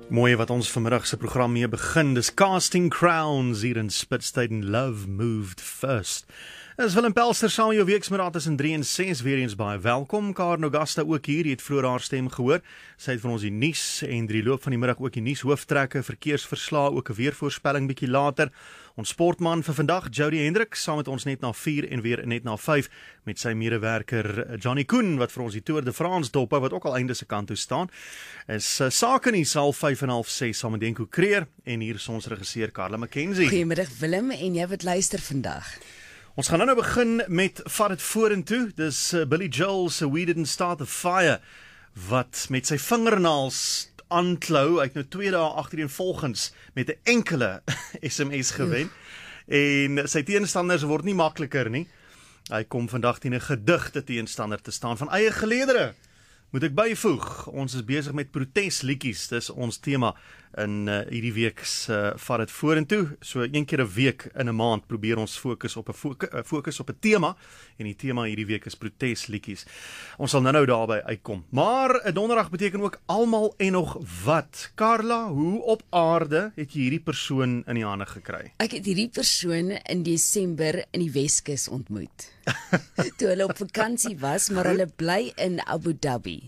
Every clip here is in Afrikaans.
Mooi wat ons vanmiddag se program mee begin. Dis Casting Crowns hier in Spitstyd en Love Moved First. Is Willem Pelster saam jou weeksmiddag tussen 3 en 6 weer eens baie welkom. Karen Augusta ook hier, jy het vroeër haar stem gehoor. Sy het vir ons die nuus en die loop van die middag ook die nuus hooftrekke, verkeersverslae, ook 'n weervoorspelling bietjie later. Ons sportman vir vandag, Jody Hendrik, saam met ons net na 4 en weer net na 5 met sy medewerker Johnny Koen wat vir ons die Tour de France dophou wat ook al einde se kant toe staan. Is sake nie sal 5 en half 6 saam met Denko Creer en hier is ons regisseur Karla McKenzie. Goeiemiddag Willem en jy wat luister vandag. Ons gaan nou begin met Vat dit vorentoe. Dis Billy Joel se We Didn't Start the Fire wat met sy vingernaels aanklou. Hy het nou 2 dae agtereenvolgens met 'n enkele SMS gewen. En sy teenstanders word nie makliker nie. Hy kom vandag teen 'n gedigte teenstander te staan van eie geleedere. Moet ek byvoeg, ons is besig met protesliedjies, dis ons tema in hierdie week se Vat dit vorentoe. So een keer 'n week in 'n maand probeer ons fokus op 'n tema en die tema hierdie week is protesliedjies. Ons sal nou daarby uitkom. Maar 'n donderdag beteken ook almal en nog wat. Karla, hoe op aarde het jy hierdie persoon in die hande gekry? Ek het hierdie persoon in Desember in die Weskus ontmoet. Toe hulle op vakansie was, maar hulle bly in Abu Dhabi.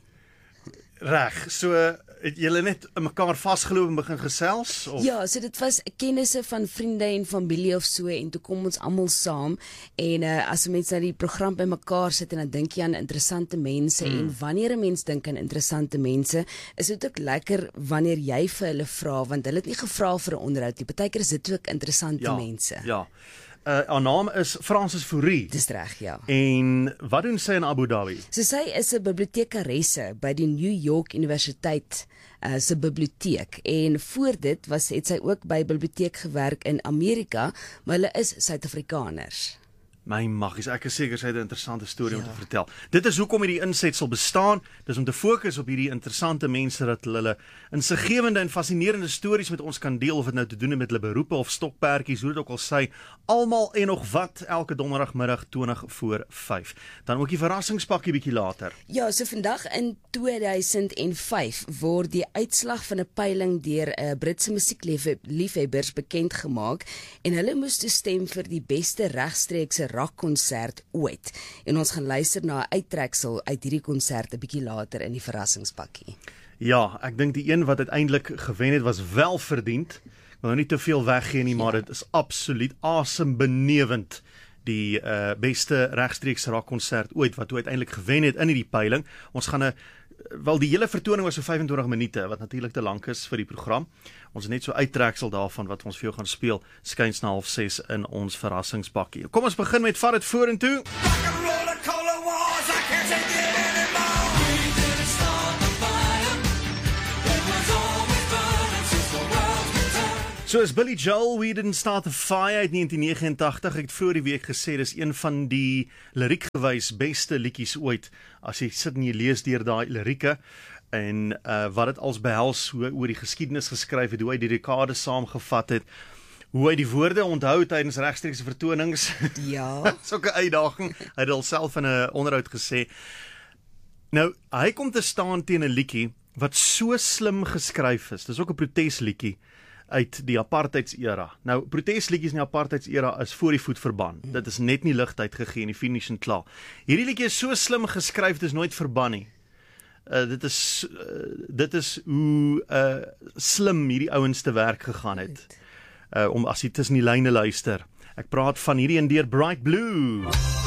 Reg, so het julle net mekaar vasgeloop en begin gesels? Of? Ja, so dit was kennisse van vriende en familie of so en toe kom ons almal saam en as mense na die program by mekaar sit en dan dink jy aan interessante mense en wanneer 'n mens dink aan interessante mense, is dit ook lekker wanneer jy vir hulle vra want hulle het nie gevra vir 'n onderhoud nie. Partykeer is dit ook interessante mense. Ja. Haar naam is Frances Fourie. Dis reg, ja. En wat doen sy in Abu Dhabi? So sy is 'n bibliotekaresse by die New York Universiteit se biblioteek en voor dit het sy ook by biblioteek gewerk in Amerika, maar hulle is Suid-Afrikaners. My maggies, ek is seker sy het 'n interessante storie om te vertel. Dit is hoekom hierdie insetsel bestaan, dis om te fokus op hierdie interessante mense dat hulle insiggewende en fascinerende stories met ons kan deel, of dit nou te doen het met hulle beroepe of stokperdjies, hoe dit ook al sê, almal en nog wat elke donderdagmiddag 20 voor 5. Dan ook die verrassingspakkie bietjie later. Ja, so vandag in 2005 word die uitslag van 'n peiling deur Britse musiekliefhebbers bekend gemaak en hulle moes toestem vir die beste regstreekse rockkonsert ooit. En ons gaan luister na 'n uittreksel uit hierdie konsert 'n bietjie later in die verrassingspakkie. Ja, ek dink die een wat uiteindelik gewen het was wel verdiend. Ek wil nou nie te veel weggee nie, maar dit is absoluut asembenewend. Die beste regstreekse rockkonsert ooit wat uiteindelik gewen het in hierdie peiling. Ons gaan wel die hele vertoning was so 25 minute wat natuurlik te lank is vir die program. Ons het net so uittreksel daarvan wat ons vir jou gaan speel skuins na 6:30 in ons verrassingspakkie. Kom ons begin met Vat dit vorentoe. So is Billy Joel, We Didn't Start the Fire uit 1989. Ek het vroeër die week gesê, dis een van die liriekgewys beste liedjies ooit. As jy sit en jy lees deur daai lirieke en wat dit als behels, hoe oor die geskiedenis geskryf het, hoe hy die dekades saamgevat het, hoe hy die woorde onthou tydens regstreekse vertonings. Ja. Dis ook 'n uitdaging. Hy het alself in 'n onderhoud gesê. Nou, hy kom te staan teen 'n liedjie wat so slim geskryf is. Dis ook 'n protesliedjie uit die apartheidsera. Nou, protesliedjies in die apartheidsera is voor die voet verban. Dit is net nie ligtyd gegee en die finish en klaar. Hierdie liedjie is so slim geskryf, dit is nooit verban nie. Dit is hoe slim hierdie ouens te werk gegaan het. Om as jy tussen die lyne luister. Ek praat van hierdie een deur Bright Blue.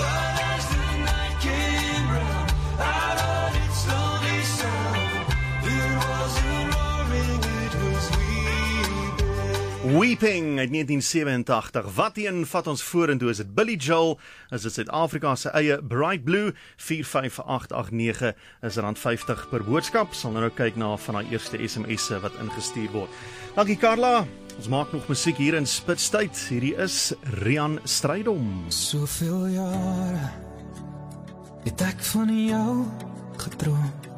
Weeping uit 1987. Wat een vat ons vorentoe? Is dit Billy Joel? Is dit Suid-Afrika se eie Bright Blue? 45889 is R50 per boodskap. Sal nou kyk na van daai eerste SMS'e wat ingestuur word. Dankie Karla. Ons maak nog musiek hier in Spitstyd. Hierdie is Rian Strydom. Soveel jare het ek van jou gedroom.